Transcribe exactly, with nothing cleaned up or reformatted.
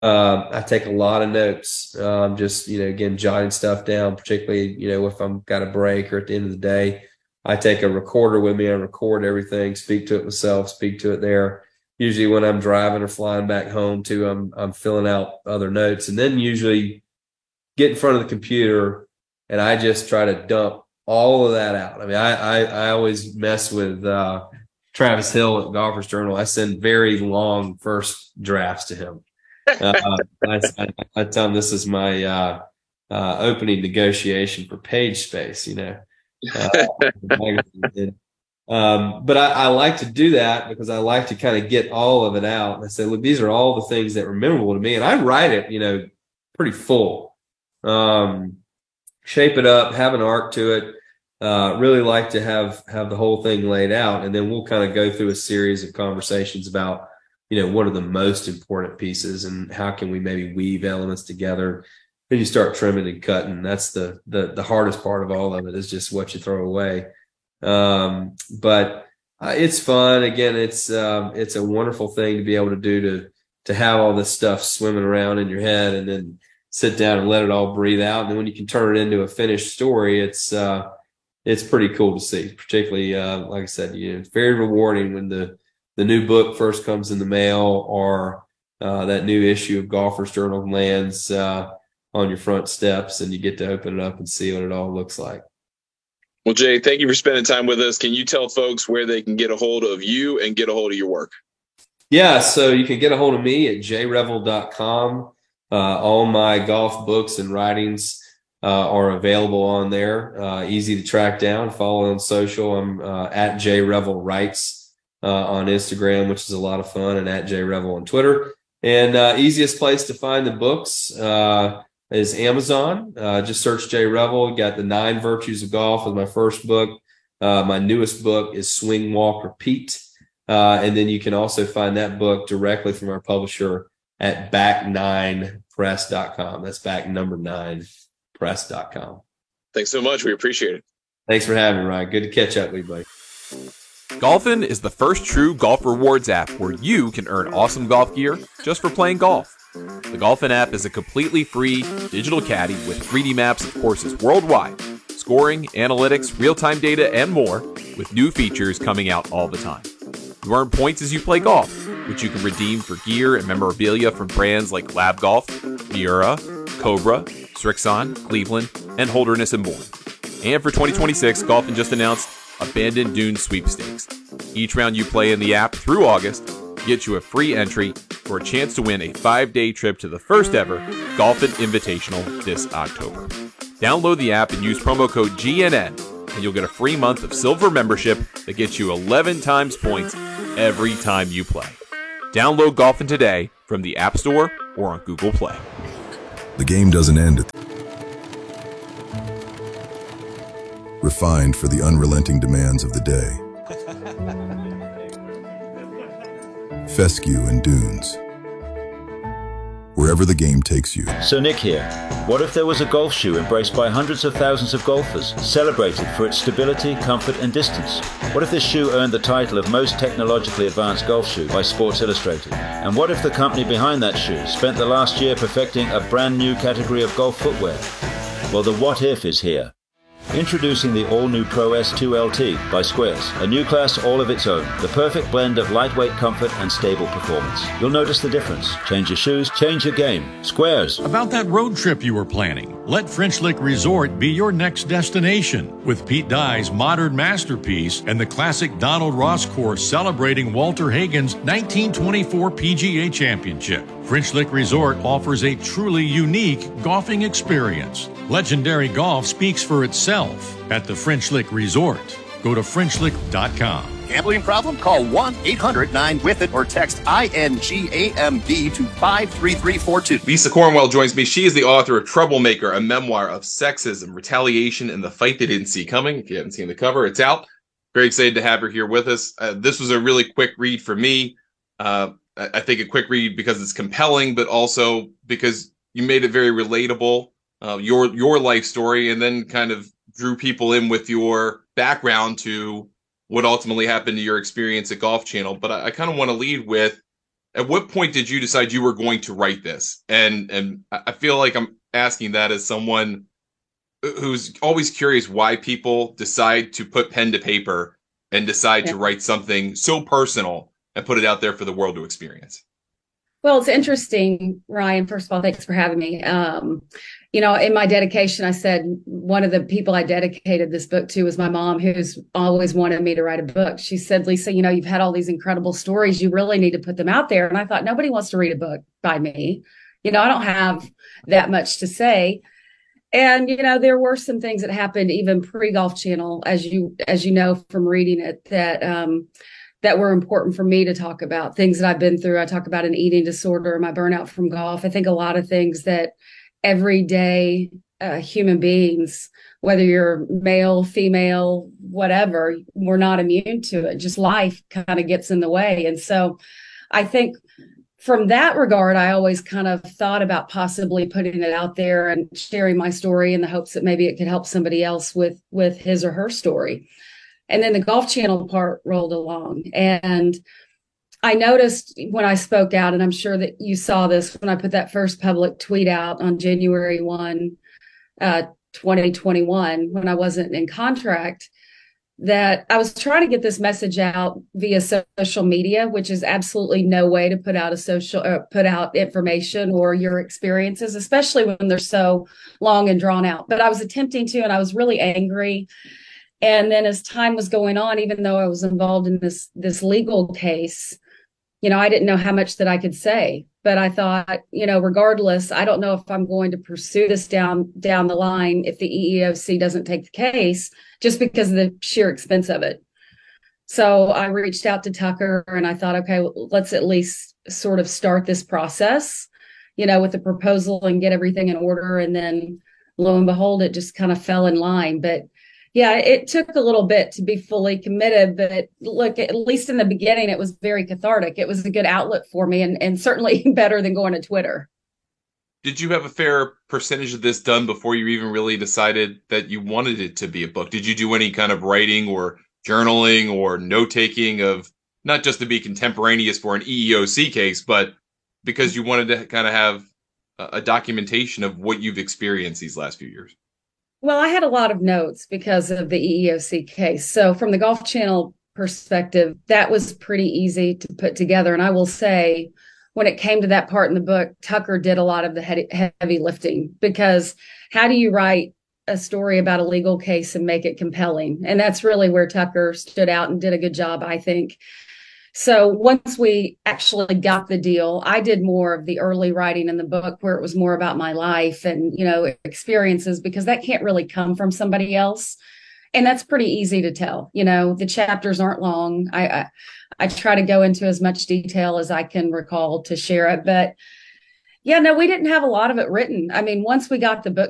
Uh, I take a lot of notes, um, just, you know, again, jotting stuff down, particularly, you know, if I'm got a break or at the end of the day. I take a recorder with me. I record everything, speak to it myself, speak to it there. Usually when I'm driving or flying back home too, I'm I'm filling out other notes, and then usually get in front of the computer and I just try to dump all of that out. I mean, I I, I always mess with uh, Travis Hill at Golfers Journal. I send very long first drafts to him. Uh, I, I, I tell him this is my uh, uh, opening negotiation for page space, you know. Uh, um, but I, I like to do that because I like to kind of get all of it out. And I say, look, these are all the things that are memorable to me. And I write it, you know, pretty full. Um, shape it up, have an arc to it. Uh, really like to have have the whole thing laid out. And then we'll kind of go through a series of conversations about, you know, what are the most important pieces and how can we maybe weave elements together. Then you start trimming and cutting. That's the the the hardest part of all of it, is just what you throw away. Um, but uh, it's fun. Again, it's um, it's a wonderful thing to be able to do, to to have all this stuff swimming around in your head and then sit down and let it all breathe out. And then when you can turn it into a finished story, it's uh, it's pretty cool to see. Particularly, uh, like I said, you know, it's very rewarding when the the new book first comes in the mail, or uh, that new issue of Golfers Journal lands uh, on your front steps, and you get to open it up and see what it all looks like. Well, Jay, thank you for spending time with us. Can you tell folks where they can get a hold of you and get a hold of your work? Yeah, so you can get a hold of me at j revel dot com. Uh, all my golf books and writings uh, are available on there. Uh, easy to track down. Follow on social. I'm uh, at jrevelwrites uh, on Instagram, which is a lot of fun, and at jrevel on Twitter. And uh, easiest place to find the books uh, is Amazon. Uh, just search Jay Revel. Got the Nine Virtues of Golf with my first book. Uh, my newest book is Swing, Walk, Repeat. Uh, and then you can also find that book directly from our publisher at back nine press dot com. That's back number nine press dot com. Thanks so much. We appreciate it. Thanks for having me, Ryan. Good to catch up with you, buddy. Golfin is the first true golf rewards app where you can earn awesome golf gear just for playing golf. The Golfin app is a completely free digital caddy with three D maps of courses worldwide, scoring, analytics, real-time data, and more, with new features coming out all the time. You earn points as you play golf, which you can redeem for gear and memorabilia from brands like Lab Golf, Miura, Cobra, Strixon, Cleveland, and Holderness and Bourne. And for twenty twenty-six, Golfin just announced Abandoned Dune Sweepstakes. Each round you play in the app through August gets you a free entry for a chance to win a five-day trip to the first ever Golfin Invitational this October. Download the app and use promo code G N N, and you'll get a free month of silver membership that gets you eleven times points every time you play. Download Golfin today from the App Store or on Google Play. The game doesn't end at refined for the unrelenting demands of the day. Fescue and Dunes. Wherever the game takes you. So Nick here. What if there was a golf shoe embraced by hundreds of thousands of golfers, celebrated for its stability, comfort, and distance? What if this shoe earned the title of most technologically advanced golf shoe by Sports Illustrated? And what if the company behind that shoe spent the last year perfecting a brand new category of golf footwear? Well, the what if is here. Introducing the all-new Pro S two L T by Squares, a new class all of its own, the perfect blend of lightweight comfort and stable performance. You'll notice the difference. Change your shoes, change your game. Squares. About that road trip you were planning, let French Lick Resort be your next destination. With Pete Dye's modern masterpiece and the classic Donald Ross course celebrating Walter Hagen's nineteen twenty-four P G A Championship, French Lick Resort offers a truly unique golfing experience. Legendary golf speaks for itself at the French Lick Resort. Go to French Lick dot com. Gambling problem? Call one eight hundred nine with it or text I N G A M D to five three three four two. Lisa Cornwell joins me. She is the author of Troublemaker, a memoir of sexism, retaliation, and the fight they didn't see coming. If you haven't seen the cover, it's out. Very excited to have her here with us. Uh, this was a really quick read for me. Uh, I think a quick read because it's compelling, but also because you made it very relatable. Uh, your your life story, and then kind of drew people in with your background to what ultimately happened to your experience at Golf Channel. But I, I kind of want to lead with at what point did you decide you were going to write this? And and I feel like I'm asking that as someone who's always curious why people decide to put pen to paper and decide yeah. to write something so personal and put it out there for the world to experience. Well, it's interesting, Ryan. First of all, thanks for having me. Um, you know, in my dedication, I said one of the people I dedicated this book to was my mom, who's always wanted me to write a book. She said, Lisa, you know, you've had all these incredible stories. You really need to put them out there. And I thought, nobody wants to read a book by me. You know, I don't have that much to say. And, you know, there were some things that happened even pre-Golf Channel, as you as you know from reading it, that um, that were important for me to talk about. Things that I've been through. I talk about an eating disorder, my burnout from golf. I think a lot of things that everyday uh, human beings, whether you're male, female, whatever, we're not immune to it. Just life kind of gets in the way. And so I think from that regard, I always kind of thought about possibly putting it out there and sharing my story in the hopes that maybe it could help somebody else with, with his or her story. And then the Golf Channel part rolled along. And I noticed when I spoke out, and I'm sure that you saw this when I put that first public tweet out on January first, uh, twenty twenty-one, when I wasn't in contract, that I was trying to get this message out via social media, which is absolutely no way to put out a social, uh, put out information or your experiences, especially when they're so long and drawn out. But I was attempting to, and I was really angry. And then as time was going on, even though I was involved in this, this legal case, you know, I didn't know how much that I could say, but I thought, you know, regardless, I don't know if I'm going to pursue this down, down the line if the E E O C doesn't take the case, just because of the sheer expense of it. So I reached out to Tucker and I thought, okay, well, let's at least sort of start this process, you know, with the proposal and get everything in order. And then lo and behold, it just kind of fell in line. But yeah, it took a little bit to be fully committed, but look, at least in the beginning, it was very cathartic. It was a good outlet for me, and, and certainly better than going to Twitter. Did you have a fair percentage of this done before you even really decided that you wanted it to be a book? Did you do any kind of writing or journaling or note-taking of not just to be contemporaneous for an E E O C case, but because you wanted to kind of have a documentation of what you've experienced these last few years? Well, I had a lot of notes because of the E E O C case. So from the Golf Channel perspective, that was pretty easy to put together. And I will say, when it came to that part in the book, Tucker did a lot of the heavy lifting, because how do you write a story about a legal case and make it compelling? And that's really where Tucker stood out and did a good job, I think. So once we actually got the deal, I did more of the early writing in the book, where it was more about my life and, you know, experiences, because that can't really come from somebody else. And that's pretty easy to tell. You know, the chapters aren't long. I, I, I try to go into as much detail as I can recall to share it. But yeah, no, we didn't have a lot of it written. I mean, once we got the book